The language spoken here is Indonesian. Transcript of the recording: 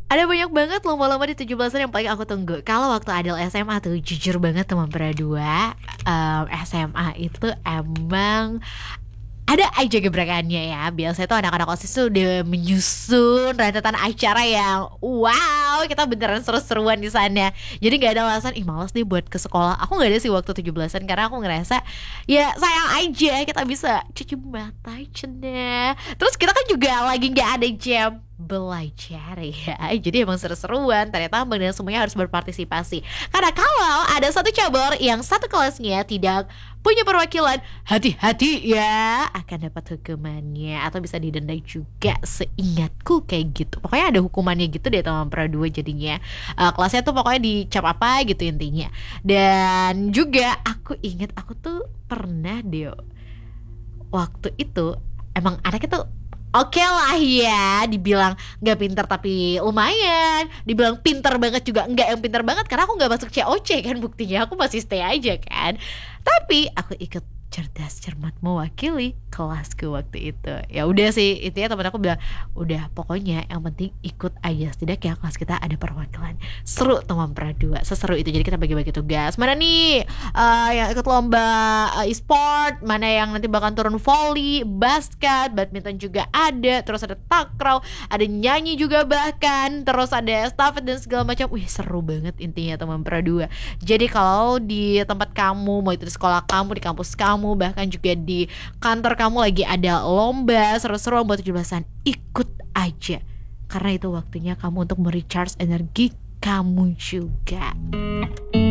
Ada banyak banget lomba-lomba di 17-an yang paling aku tunggu. Kalau waktu Adel SMA tuh jujur banget teman dua, SMA itu emang ada aja gebrakannya ya. Biasanya tuh anak-anak OSIS tuh udah menyusun rentetan acara yang wow, kita beneran seru-seruan di sana. Jadi nggak ada alasan ih malas nih buat ke sekolah. Aku nggak ada sih waktu 17-an karena aku ngerasa ya sayang aja kita bisa cuci mata cina. Terus kita kan juga lagi nggak ada jam belajar ya. Jadi emang seru-seruan. Ternyata benar semuanya harus berpartisipasi. Karena kalau ada satu cabur yang satu kelasnya tidak punya perwakilan, hati-hati ya akan dapat hukumannya atau bisa didenda juga, seingatku kayak gitu. Pokoknya ada hukumannya gitu deh teman pra 2 jadinya. Kelasnya tuh pokoknya dicap apa gitu intinya. Dan juga aku ingat aku tuh pernah deh waktu itu emang anaknya tuh oke lah ya, dibilang nggak pinter tapi lumayan, dibilang pinter banget juga nggak yang pinter banget karena aku nggak masuk COC kan, buktinya aku masih stay aja kan. Tapi aku ikut cerdas cermat mewakili kelasku waktu itu. Ya udah sih, itu ya temen aku bilang udah pokoknya yang penting ikut aja, setidaknya kelas kita ada perwakilan. Seru teman pra 2, seseru itu. Jadi kita bagi-bagi tugas. Mana nih yang ikut lomba e-sport, mana yang nanti bakal turun volley, basket, badminton juga ada, terus ada takraw, ada nyanyi juga bahkan, terus ada estafet dan segala macam. Wih seru banget intinya teman pra 2. Jadi kalau di tempat kamu, mau itu di sekolah kamu, di kampus kamu, bahkan juga di kantor kamu lagi ada lomba seru-seru buat 17-an, ikut aja. Karena itu waktunya kamu untuk merecharge energi kamu juga.